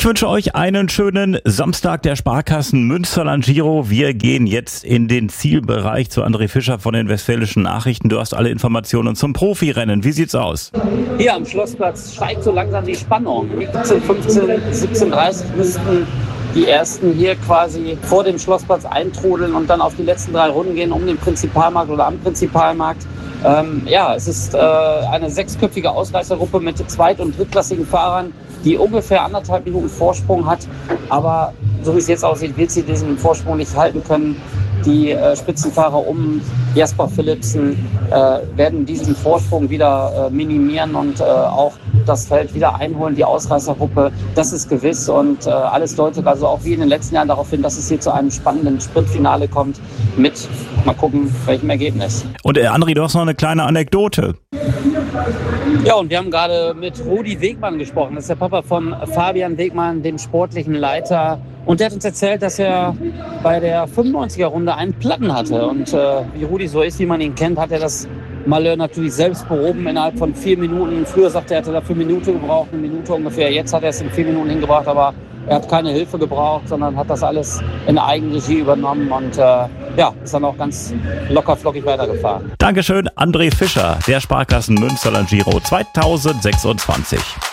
Ich wünsche euch einen schönen Samstag der Sparkassen Münsterland Giro. Wir gehen jetzt in den Zielbereich zu André Fischer von den Westfälischen Nachrichten. Du hast alle Informationen zum Profirennen. Wie sieht's aus? Hier am Schlossplatz steigt so langsam die Spannung. 17:15, 17:30 müssten die Ersten hier quasi vor dem Schlossplatz eintrudeln und dann auf die letzten 3 Runden gehen um den Prinzipalmarkt oder am Prinzipalmarkt. Es ist eine 6-köpfige Ausreißergruppe mit zweit- und drittklassigen Fahrern, die ungefähr 1,5 Minuten Vorsprung hat. Aber so wie es jetzt aussieht, wird sie diesen Vorsprung nicht halten können. Die Spitzenfahrer um Jasper Philipsen werden diesen Vorsprung wieder minimieren und auch das Feld wieder einholen, die Ausreißergruppe. Das ist gewiss und alles deutet also auch wie in den letzten Jahren darauf hin, dass es hier zu einem spannenden Sprintfinale kommt mit, mal gucken, welchem Ergebnis. Und André, du hast noch eine kleine Anekdote. Ja, und wir haben gerade mit Rudi Wegmann gesprochen. Das ist der Papa von Fabian Wegmann, dem sportlichen Leiter. Und der hat uns erzählt, dass er bei der 95er-Runde einen Platten hatte. Und wie Rudi so ist, wie man ihn kennt, hat er das Malheur natürlich selbst behoben innerhalb von 4 Minuten. Früher sagte er, er hätte dafür eine Minute gebraucht, 1 Minute ungefähr. Jetzt hat er es in 4 Minuten hingebracht, aber er hat keine Hilfe gebraucht, sondern hat das alles in Eigenregie übernommen und ist dann auch ganz locker flockig weitergefahren. Dankeschön, André Fischer, der Sparkassen Münsterland Giro 2026.